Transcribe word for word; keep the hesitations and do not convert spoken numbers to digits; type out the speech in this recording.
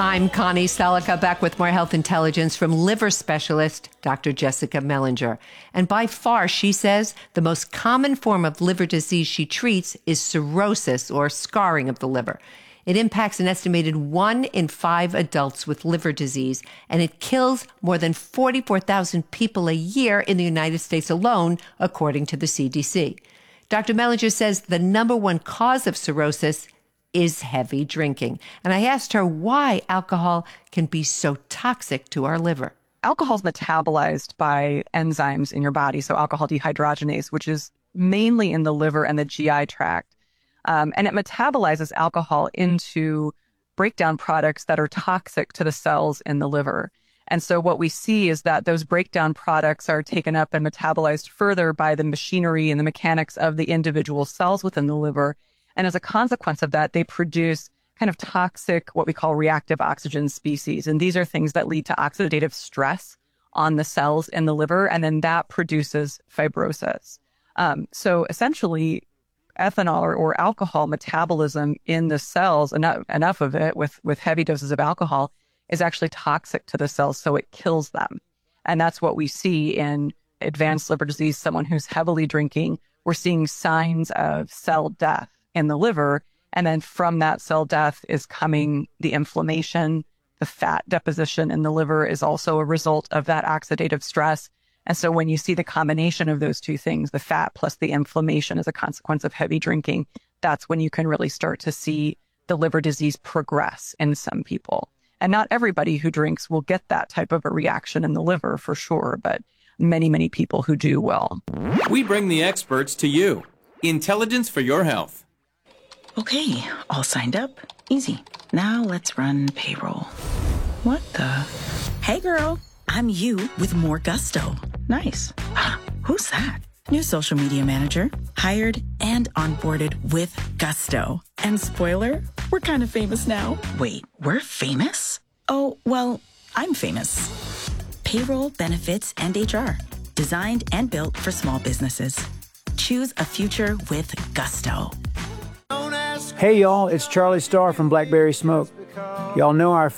I'm Connie Selica, back with more health intelligence from liver specialist Doctor Jessica Mellinger. And by far, she says, the most common form of liver disease she treats is cirrhosis, or scarring of the liver. It impacts an estimated one in five adults with liver disease, and it kills more than forty-four thousand people a year in the United States alone, according to the C D C. Doctor Mellinger says the number one cause of cirrhosis is heavy drinking. And I asked her why alcohol can be so toxic to our liver. Alcohol is metabolized by enzymes in your body, so alcohol dehydrogenase, which is mainly in the liver and the G I tract. Um, and it metabolizes alcohol into breakdown products that are toxic to the cells in the liver. And so what we see is that those breakdown products are taken up and metabolized further by the machinery and the mechanics of the individual cells within the liver. And as a consequence of that, they produce kind of toxic, what we call reactive oxygen species. And these are things that lead to oxidative stress on the cells in the liver, and then that produces fibrosis. Um, so essentially, ethanol or, or alcohol metabolism in the cells, enough, enough of it with, with heavy doses of alcohol, is actually toxic to the cells, so it kills them. And that's what we see in advanced liver disease, someone who's heavily drinking. We're seeing signs of cell death in the liver. And then from that cell death is coming the inflammation. The fat deposition in the liver is also a result of that oxidative stress. And so when you see the combination of those two things, the fat plus the inflammation as a consequence of heavy drinking, that's when you can really start to see the liver disease progress in some people. And not everybody who drinks will get that type of a reaction in the liver for sure, but many, many people who do will. We bring the experts to you. Intelligence for your health. Okay, all signed up. Easy. Now let's run payroll. What the? Hey girl, I'm you with more gusto. Nice. Who's that? New social media manager. Hired and onboarded with gusto. And spoiler, we're kind of famous now. Wait, we're famous? Oh, well, I'm famous. Payroll, benefits, and H R. Designed and built for small businesses. Choose a future with gusto. Hey y'all, it's Charlie Starr from Blackberry Smoke. Y'all know our